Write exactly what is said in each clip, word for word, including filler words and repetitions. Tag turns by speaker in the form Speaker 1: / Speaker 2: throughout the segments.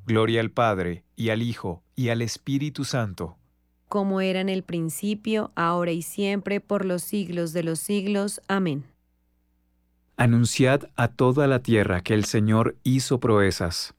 Speaker 1: Gloria al Padre, y al Hijo, y al Espíritu Santo.
Speaker 2: Como era en el principio, ahora y siempre, por los siglos de los siglos. Amén.
Speaker 1: Anunciad a toda la tierra que el Señor hizo proezas.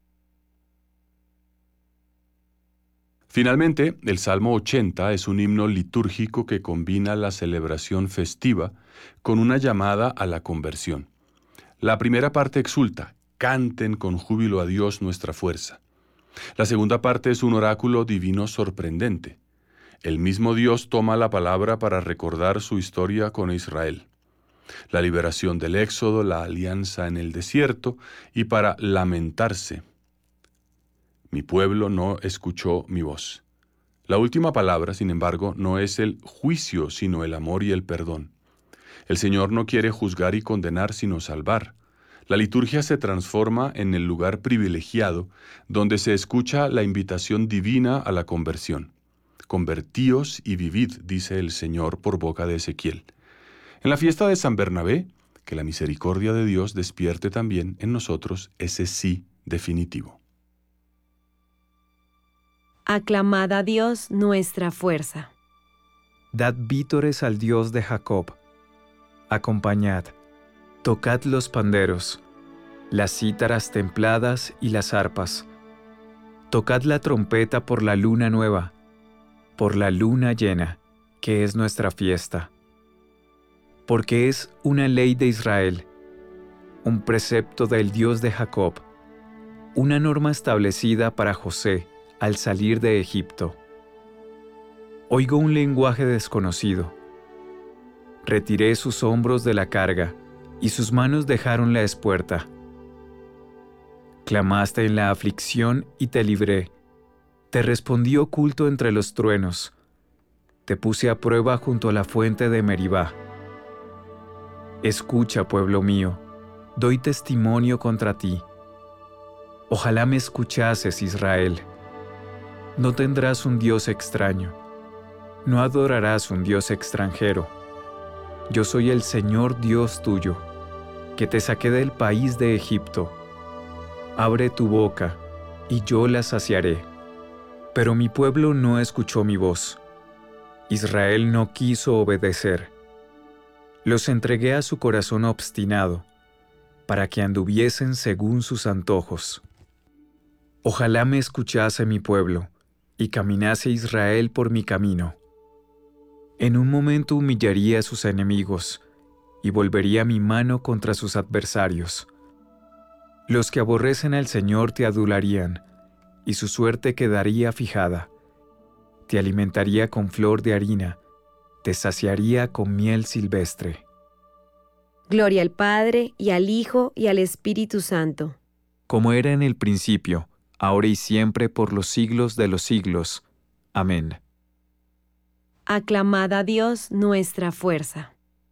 Speaker 3: Finalmente, el Salmo ochenta es un himno litúrgico que combina la celebración festiva con una llamada a la conversión. La primera parte exulta: canten con júbilo a Dios nuestra fuerza. La segunda parte es un oráculo divino sorprendente. El mismo Dios toma la palabra para recordar su historia con Israel, la liberación del Éxodo, la alianza en el desierto, y para lamentarse: mi pueblo no escuchó mi voz. La última palabra, sin embargo, no es el juicio, sino el amor y el perdón. El Señor no quiere juzgar y condenar, sino salvar. La liturgia se transforma en el lugar privilegiado donde se escucha la invitación divina a la conversión. Convertíos y vivid, dice el Señor por boca de Ezequiel. En la fiesta de San Bernabé, que la misericordia de Dios despierte también en nosotros ese sí definitivo.
Speaker 2: Aclamad a Dios nuestra fuerza.
Speaker 1: Dad vítores al Dios de Jacob. Acompañad, tocad los panderos, las cítaras templadas y las arpas. Tocad la trompeta por la luna nueva, por la luna llena, que es nuestra fiesta. Porque es una ley de Israel, un precepto del Dios de Jacob, una norma establecida para José al salir de Egipto. Oigo un lenguaje desconocido. Retiré sus hombros de la carga, y sus manos dejaron la espuerta. Clamaste en la aflicción y te libré. Te respondí oculto entre los truenos. Te puse a prueba junto a la fuente de Meribá. Escucha, pueblo mío, doy testimonio contra ti. Ojalá me escuchases, Israel. No tendrás un Dios extraño. No adorarás un Dios extranjero. Yo soy el Señor Dios tuyo, que te saqué del país de Egipto. Abre tu boca, y yo la saciaré. Pero mi pueblo no escuchó mi voz. Israel no quiso obedecer. Los entregué a su corazón obstinado, para que anduviesen según sus antojos. Ojalá me escuchase mi pueblo, y caminase Israel por mi camino. En un momento humillaría a sus enemigos, y volvería mi mano contra sus adversarios. Los que aborrecen al Señor te adularían, y su suerte quedaría fijada. Te alimentaría con flor de harina, te saciaría con miel silvestre.
Speaker 2: Gloria al Padre, y al Hijo, y al Espíritu Santo.
Speaker 1: Como era en el principio, ahora y siempre, por los siglos de los siglos. Amén.
Speaker 2: Aclamad a Dios nuestra fuerza.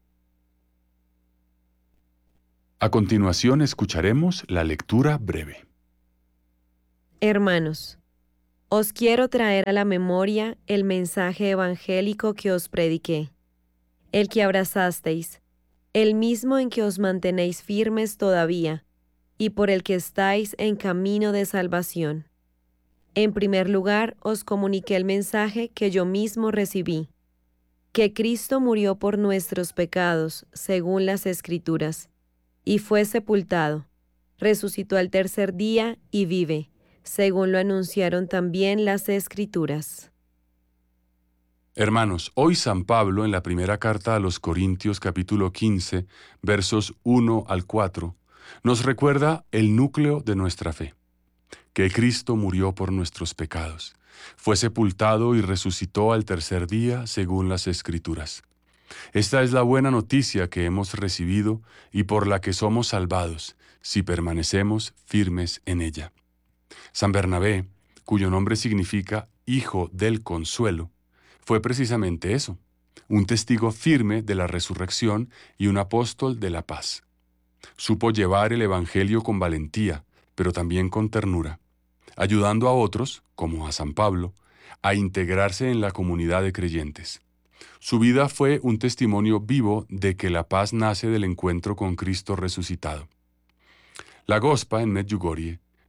Speaker 3: A continuación escucharemos la lectura breve.
Speaker 2: Hermanos, os quiero traer a la memoria el mensaje evangélico que os prediqué, el que abrazasteis, el mismo en que os mantenéis firmes todavía, y por el que estáis en camino de salvación. En primer lugar, os comuniqué el mensaje que yo mismo recibí, que Cristo murió por nuestros pecados, según las Escrituras, y fue sepultado, resucitó al tercer día y vive, según lo anunciaron también las Escrituras.
Speaker 3: Hermanos, hoy San Pablo, en la primera carta a los Corintios, capítulo quince, versos uno al cuatro, nos recuerda el núcleo de nuestra fe: que Cristo murió por nuestros pecados, fue sepultado y resucitó al tercer día, según las Escrituras. Esta es la buena noticia que hemos recibido y por la que somos salvados, si permanecemos firmes en ella. San Bernabé, cuyo nombre significa Hijo del Consuelo, fue precisamente eso, un testigo firme de la resurrección y un apóstol de la paz. Supo llevar el Evangelio con valentía, pero también con ternura, ayudando a otros, como a San Pablo, a integrarse en la comunidad de creyentes. Su vida fue un testimonio vivo de que la paz nace del encuentro con Cristo resucitado. La Gospa, en Medjugorje,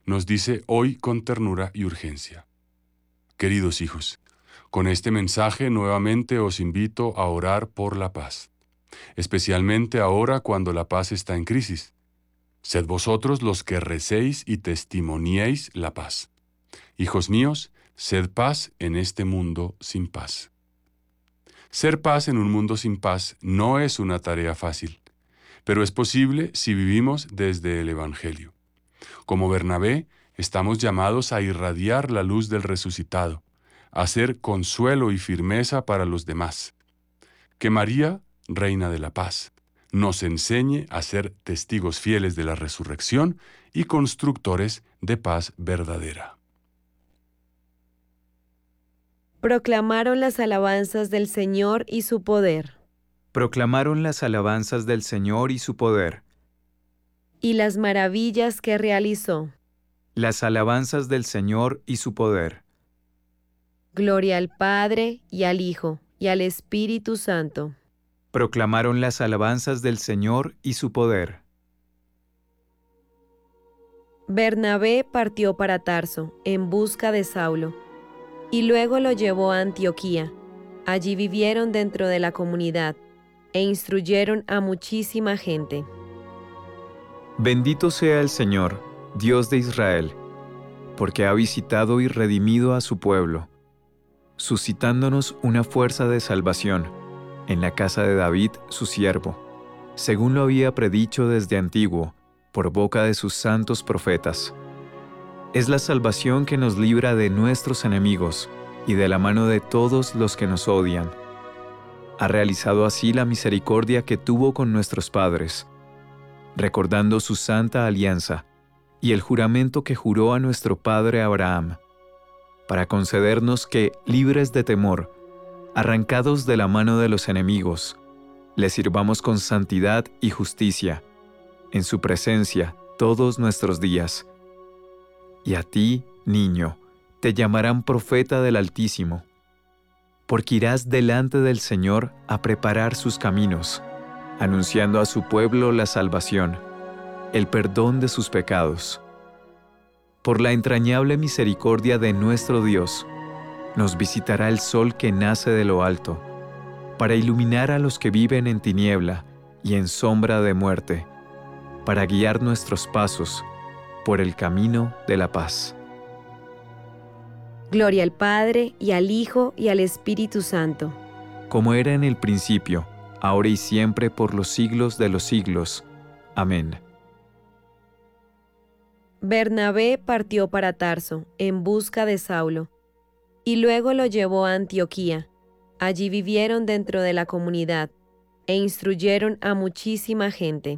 Speaker 3: nos dice hoy con ternura y urgencia. Queridos hijos, con este mensaje nuevamente os invito a orar por la paz, especialmente ahora cuando la paz está en crisis. Sed vosotros los que recéis y testimoniéis la paz. Hijos míos, sed paz en este mundo sin paz. Ser paz en un mundo sin paz no es una tarea fácil, pero es posible si vivimos desde el Evangelio. Como Bernabé, estamos llamados a irradiar la luz del resucitado, a ser consuelo y firmeza para los demás. Que María, Reina de la Paz, nos enseñe a ser testigos fieles de la resurrección y constructores de paz verdadera.
Speaker 2: Proclamaron las alabanzas del Señor y su poder,
Speaker 1: Proclamaron las alabanzas del Señor y su poder,
Speaker 2: y las maravillas que realizó.
Speaker 1: las alabanzas del Señor y su poder.
Speaker 2: Gloria al Padre, y al Hijo, y al Espíritu Santo.
Speaker 1: Proclamaron las alabanzas del Señor y su poder.
Speaker 2: Bernabé partió para Tarso, en busca de Saulo, y luego lo llevó a Antioquía. Allí vivieron dentro de la comunidad, e instruyeron a muchísima gente.
Speaker 1: Bendito sea el Señor, Dios de Israel, porque ha visitado y redimido a su pueblo, suscitándonos una fuerza de salvación en la casa de David, su siervo, según lo había predicho desde antiguo, por boca de sus santos profetas. Es la salvación que nos libra de nuestros enemigos y de la mano de todos los que nos odian. Ha realizado así la misericordia que tuvo con nuestros padres, recordando su santa alianza y el juramento que juró a nuestro padre Abraham, para concedernos que, libres de temor, arrancados de la mano de los enemigos, le sirvamos con santidad y justicia, en su presencia todos nuestros días. Y a ti, niño, te llamarán profeta del Altísimo, porque irás delante del Señor a preparar sus caminos, anunciando a su pueblo la salvación, el perdón de sus pecados. Por la entrañable misericordia de nuestro Dios, nos visitará el sol que nace de lo alto, para iluminar a los que viven en tiniebla y en sombra de muerte, para guiar nuestros pasos por el camino de la paz.
Speaker 2: Gloria al Padre, y al Hijo, y al Espíritu Santo.
Speaker 1: Como era en el principio, ahora y siempre, por los siglos de los siglos. Amén.
Speaker 2: Bernabé partió para Tarso, en busca de Saulo, y luego lo llevó a Antioquía. Allí vivieron dentro de la comunidad, e instruyeron a muchísima gente.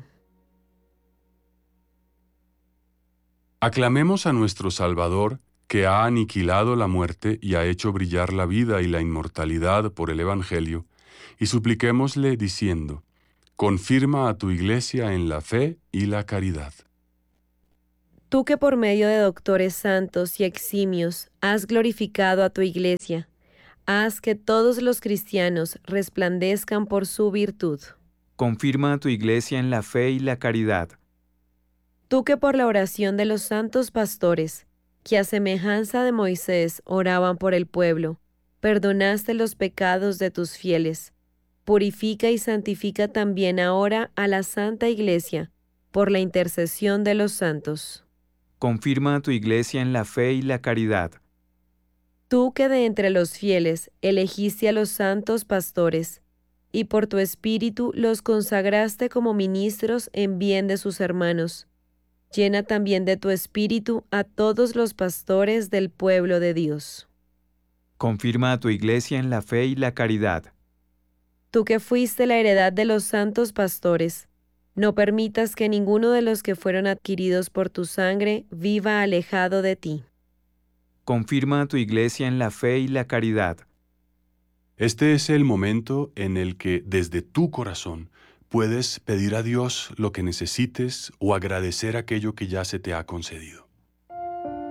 Speaker 3: Aclamemos a nuestro Salvador, que ha aniquilado la muerte y ha hecho brillar la vida y la inmortalidad por el Evangelio, y supliquémosle diciendo: confirma a tu Iglesia en la fe y la caridad.
Speaker 2: Tú que por medio de doctores santos y eximios has glorificado a tu Iglesia, haz que todos los cristianos resplandezcan por su virtud.
Speaker 1: Confirma a tu Iglesia en la fe y la caridad.
Speaker 2: Tú que por la oración de los santos pastores, que a semejanza de Moisés oraban por el pueblo, perdonaste los pecados de tus fieles, purifica y santifica también ahora a la Santa Iglesia, por la intercesión de los santos.
Speaker 1: Confirma a tu Iglesia en la fe y la caridad.
Speaker 2: Tú que de entre los fieles elegiste a los santos pastores, y por tu espíritu los consagraste como ministros en bien de sus hermanos, llena también de tu espíritu a todos los pastores del pueblo de Dios.
Speaker 1: Confirma a tu Iglesia en la fe y la caridad.
Speaker 2: Tú que fuiste la heredad de los santos pastores, no permitas que ninguno de los que fueron adquiridos por tu sangre viva alejado de ti.
Speaker 1: Confirma a tu Iglesia en la fe y la caridad.
Speaker 3: Este es el momento en el que desde tu corazón puedes pedir a Dios lo que necesites o agradecer aquello que ya se te ha concedido.